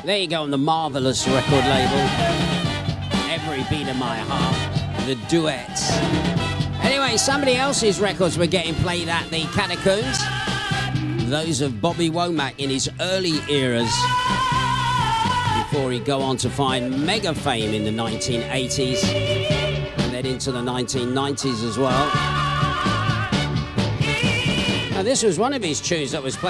There you go on the Marvelous record label. Every Beat of My Heart. The duets. Anyway, somebody else's records were getting played at the Catacombs. Those of Bobby Womack in his early eras. Before he'd go on to find mega fame in the 1980s. And then into the 1990s as well. Now, this was one of his tunes that was played